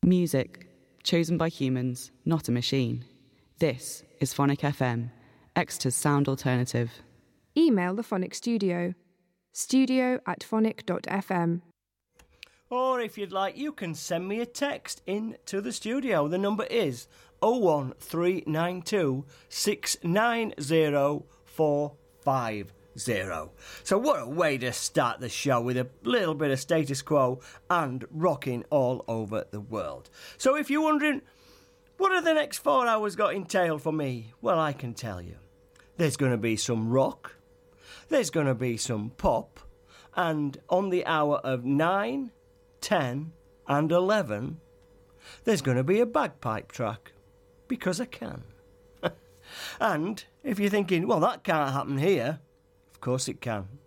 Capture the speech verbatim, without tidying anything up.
Music, chosen by humans, not a machine. This is Phonic F M, Exeter's sound alternative. Email the Phonic Studio, studio at phonic dot f m. Or if you'd like, you can send me a text in to the studio. The number is oh one three nine two six nine zero four five zero. So what a way to start the show, with a little bit of status quo and rocking all over the world. So if you're wondering, what have the next four hours got entailed for me? Well, I can tell you. There's going to be some rock, there's going to be some pop, and on the hour of nine, ten and eleven, there's going to be a bagpipe track, because I can. And if you're thinking, well, that can't happen here, of course it can.